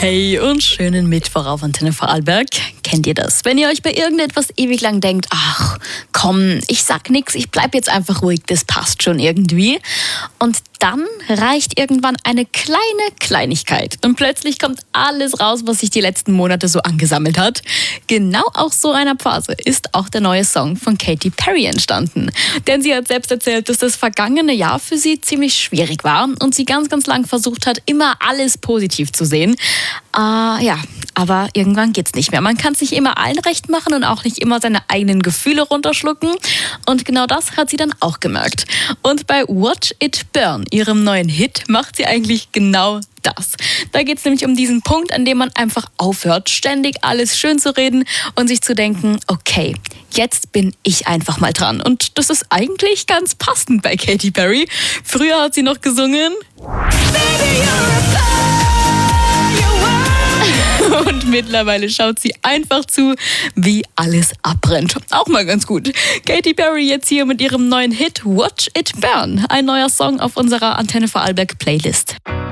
Hey und schönen Mittwoch auf Antenne Vorarlberg. Kennt ihr das? Wenn ihr euch bei irgendetwas ewig lang denkt, ach komm, ich sag nix, ich bleib jetzt einfach ruhig, das passt schon irgendwie. Und dann reicht irgendwann eine kleine Kleinigkeit und plötzlich kommt alles raus, was sich die letzten Monate so angesammelt hat. Genau aus so einer Phase ist auch der neue Song von Katy Perry entstanden. Denn sie hat selbst erzählt, dass das vergangene Jahr für sie ziemlich schwierig war und sie ganz lang versucht hat, immer alles positiv zu sehen. Aber irgendwann geht's nicht mehr. Man kann es nicht immer allen recht machen und auch nicht immer seine eigenen Gefühle runterschlucken. Und genau das hat sie dann auch gemerkt. Und bei Watch It Burn, ihrem neuen Hit, macht sie eigentlich genau das. Da geht's nämlich um diesen Punkt, an dem man einfach aufhört, ständig alles schön zu reden und sich zu denken, okay, jetzt bin ich einfach mal dran. Und das ist eigentlich ganz passend bei Katy Perry. Früher hat sie noch gesungen Baby, und mittlerweile schaut sie einfach zu, wie alles abbrennt. Auch mal ganz gut. Katy Perry jetzt hier mit ihrem neuen Hit Watch It Burn. Ein neuer Song auf unserer Antenne Vorarlberg Playlist.